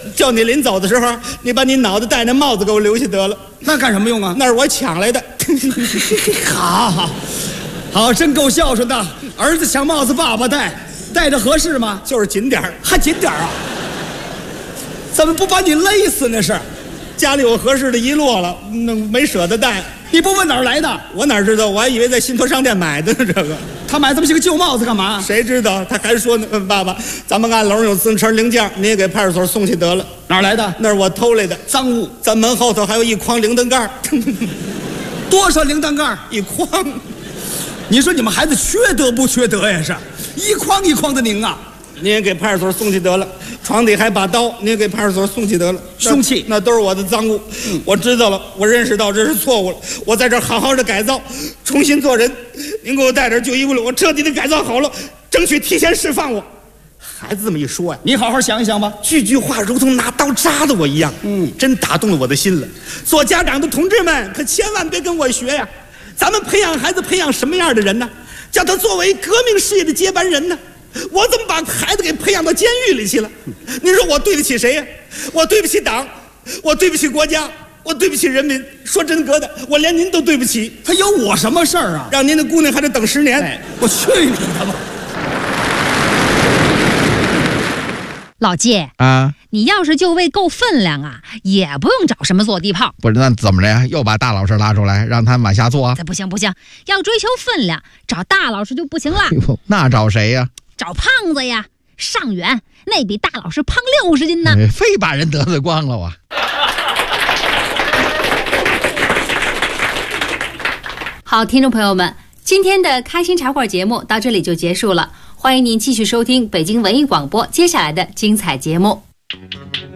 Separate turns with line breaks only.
叫你临走的时候，你把你脑袋戴那帽子给我留下得了。
那干什么用啊？
那是我抢来的。
好，真够孝顺的。儿子抢帽子，爸爸戴着合适吗？
就是紧点儿，
还紧点儿啊！怎么不把你勒死那是？
家里有合适的遗落了，那没舍得戴。
你不问哪儿来的？
我哪知道？我还以为在信托商店买的呢。这个
他买这么些个旧帽子干嘛？
谁知道？他还说呢，爸爸，咱们按楼上有自行车零件，你也给派出所送去得了。
哪儿来的？
那是我偷来的
赃物。
咱门后头还有一筐铃铛盖。
多少铃铛盖？
一筐。
你说你们孩子缺德不缺德呀？是一筐一筐的拧啊！
你也给派出所送去得了。床底还把刀，你也给派出所送去得了。
凶器
那都是我的赃物。我知道了，我认识到这是错误了。我在这儿好好的改造，重新做人。您给我带点旧衣服来，我彻底的改造好了，争取提前释放我。孩子这么一说呀，
你好好想一想吧，
句句话如同拿刀扎的我一样，真打动了我的心了。做家长的同志们，可千万别跟我学呀！咱们培养孩子，培养什么样的人呢？叫他作为革命事业的接班人呢？我怎么把孩子给培养到监狱里去了？您说我对得起谁呀？我对不起党，我对不起国家，我对不起人民。说真格的，我连您都对不起。
他有我什么事儿啊？
让您的姑娘还得等10年。
哎，我去你的吧！
老季
啊，
你要是就位够分量啊，也不用找什么坐地炮。
不是，那怎么着呀？又把大老师拉出来，让他往下坐？
不行，要追求分量，找大老师就不行了。
那找谁呀？
找胖子呀，尚远，那比大老师胖60斤呢。
非把人得罪光了啊！
好，听众朋友们，今天的开心茶话节目到这里就结束了，欢迎您继续收听北京文艺广播接下来的精彩节目。